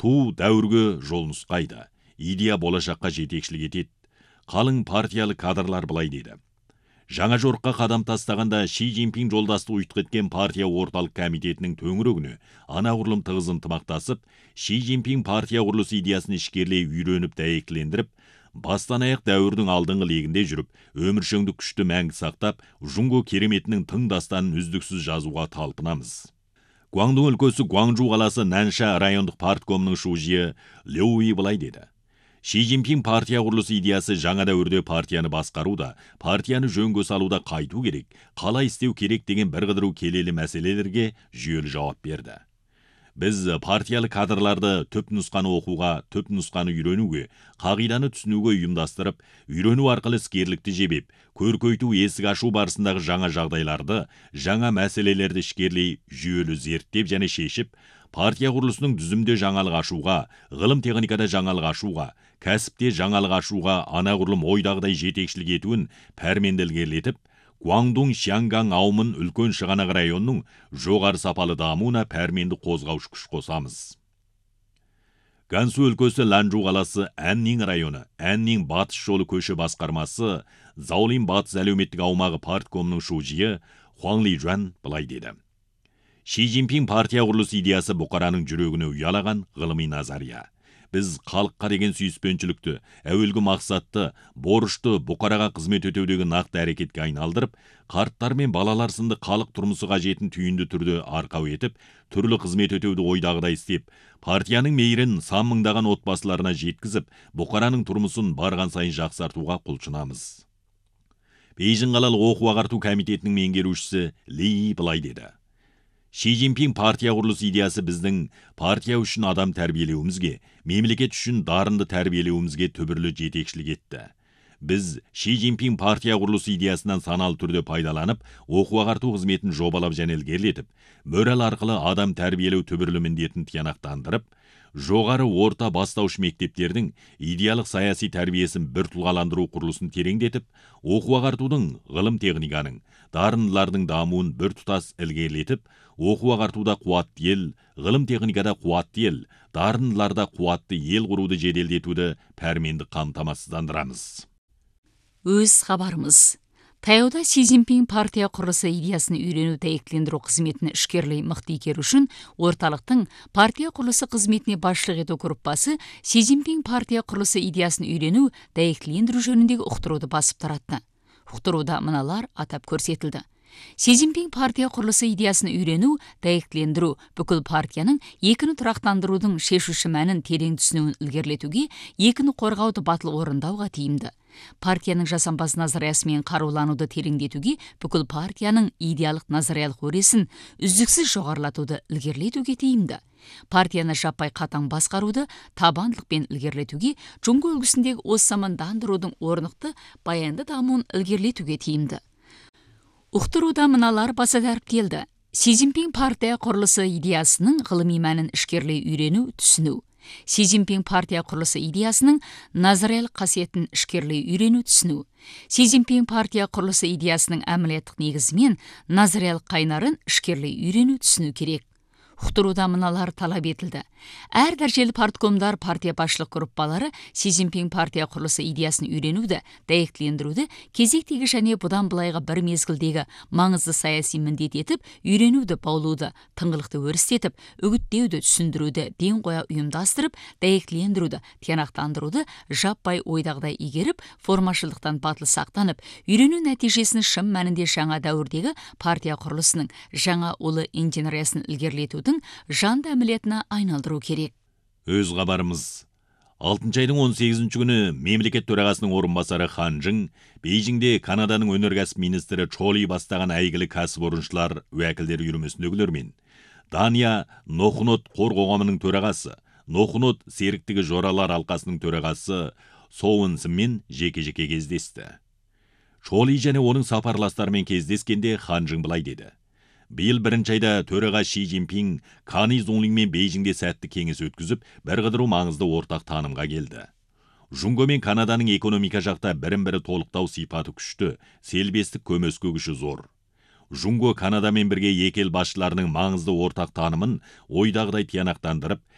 туу дәуірге жол нұсқайды, идея болашаққа жетекшілік етеді. Қалың партиялы кадрлар былай деді. Жаңа жорыққа қадам тастағанда Ши Цзиньпин жолдасты ұйытқы партия орталық комитетінің төңірегіне анағұрлым тығыз ынтымақтасып, Ши Цзиньпин партия құрылысы идеясын ішкерлей үйреніп дәйектілендіріп, бастан аяқ дәуірдің алдыңғы легінде жүріп, өміршеңді күшті мәңгі сақтап, Жунго кереметінің тың дастанын үздіксіз жазуға талпынамыз. Гуандун өлкесі Гуанчжу қаласы Нанша райондық парткомының шужиы Леуи былай деді. Ши Цзиньпин партия құрылысы идеясы жаңа дәуірде партияны басқаруда, партияны жөнге салуда қайту керек, қалай істеу керек деген бір қыдыру келелі мәселелерге жүйелі жауап берді. Біз партиялы кадрларды түп нұсқаны оқуға, түп нұсқаны үйренуге, қағиданы түсінуге ұйымдастырып, үйрену арқылы іскерлікті жебеп, көркейту есік ашу барысындағы жаңа жағдайларды, жаңа мәселелерді ішкерлей жүйелі зерттеп және шешіп, партия құрылысының дүзімде жаңалық ашуға, ғылым техникада жаңалық ашуға, кәсіпте жаңалық ашуға анағұрлым ойдағыдай жетекшілік етуін пәрменді ілгерілетіп, Гуандун Шианган ауымын үлкен шығанақ районының жоғары сапалы дамуына пәрменді қозғаушы күш қосамыз. Гансу өлкесі Ланчжу қаласы Әннин районы, Әннин батыс жолы көші басқармасы, Заолин батыс әлеуметтік аумағы парткомының шужиы Хуаңли Жуан былай деді. Ши Цзиньпин партия құрылысы идеясы бұқараның жүрегіне ұялаған ғылыми назария. Біз халыққа деген сүйіспеншілікті, әуелгі мақсатты, борышты бұқараға қызмет өтеудегі нақты әрекетке айналдырып, қарттар мен балалар сынды халық тұрмысы қажетін түйінді түрде арқау етіп, түрлі қызмет өтеуді ойдағыдай істеп, партияның мейірін сан мыңдаған отбасыларына жеткізіп, бұқараның тұрмысын барған сайын жақсартуға құлшынамыз. Бейжің қалалық оқу-ағарту комитетінің меңгерушісі Ли былай деді. Ши Цзиньпин партия құрылысы идеясы біздің партия үшін адам тәрбиелеуімізге, мемлекет үшін дарынды тәрбиелеуімізге түбірлі жетекшілік етті. Біз Ши Цзиньпин партия құрылысы идеясынан саналы түрде пайдаланып, оқу-ағарту қызметін жобалап және ілгерілетіп, мораль арқылы адам тәрбиелеу түбірлі міндетін тиянақтандырып, жоғары орта бастауыш мектептердің идеялық саяси тәрбиесін бір тұлғаландыру құрылысын тереңдетіп, оқу-ағартудың, ғылым техниканың, дарындылардың дамуын бір тұтас ілгерілетіп, оқу-ағартуда қуатты ел, ғылым техникада қуатты ел, дарындыларда қуатты ел құруды жеделдетуді пәрменді қамтамасыздандырамыз. Өз хабарымыз. Таяуда Ши Цзиньпин партия құрылысы идеясын үйрену дәйектілендіру қызметін ішкерлей мықты игеру үшін орталықтың партия құрылысы қызметіне басшылық ету группасы Ши Цзиньпин партия құрылысы идеясын үйрену дәйектілендіру жөніндегі ұқтыруды басып таратты. Ұқтыруда мыналар атап көрсетілді. Ши Цзиньпин партия құрылысы идеясын үйрену, дәйектілендіру бүкіл партияның екіні тұрақтандырудың шешуші мәнін терең түсінуін ілгерілетуге, екіні қорғауды батыл орындауға тиімді. Партияның жасампаз назариясы мен қарулануды тереңдетуге, бүкіл партияның идеялық назариялық өресін үздіксіз жоғарылатуды ілгерілетуге тиімді. Партияны жаппай қатаң басқаруды табандылықпен ілгерілетуге, Жунго үлгісіндегі осы замандандырудың орнықты баянды дамуын ілгерілетуге тиімді. Ұқтыруда мыналар баса дәріптелді. Ши Цзиньпин партия құрылысы идеясының ғылыми мәнін ішкерлей үйрену, түсіну. Ши Цзиньпин партия құрылысы идеясының назариялық қасиетін ішкерлей үйрену, түсіну. Ши Цзиньпин партия құрылысы идеясының әмілеттік негізі мен назариялық қайнарын ішкерлей үйрену, түсіну керек. Ұқтыруда мыналар талап етілді. Әр дәрежелі парткомдар, партия басшылық группалары Ши Цзиньпин партия құрылысы идеясын үйренуді, дәйектілендіруді, кезектегі және бұдан былайғы бір мезгілдегі маңызды саяси міндет етіп, үйренуді баулуды, тыңғылықты өрістетіп, үгіттеуді, түсіндіруді, ден қоя ұйымдастырып, дәйектілендіруді, тиянақтандыруды жаппай ойдағыдай игеріп, формашылдықтан батыл сақтанып, үйрену нәтижесін шын мәнінде жаңа дәуірдегі партия құрылысының жаңа ұлы инженериясын ілгерілетудің жанды әмілетіне айналдыру керек. Өз хабарымыз. 6 айдың 18 күні мемлекет төрағасының орынбасары Хан Жың Бейжіңде Канаданың өнеркәсіп министрі Чоли бастаған әйгілі кәсіпорыншылар уәкілдері үйірмесіндегілермен, Дания Нохнот қор қоғамының төрағасы, Нохнот серіктігі жоралар алқасының төрағасы Соуынсымен жеке-жеке кездесті. Чоли және оның сапарластарымен кездескенде Хан Жың былай деді. Биыл бірінші айда төраға Ши Цзиньпин Кани Зонлиңмен Бейжіңде сәтті кеңес өткізіп, бір қыдыру маңызды ортақ танымға келді. Жунго мен Канаданың экономика жақта бірін-бірі толықтау сипаты күшті, селбестік көмескі күші зор. Жунго Канадамен бірге екі ел басшыларының маңызды ортақ танымын ойдағыдай тиянақтандырып,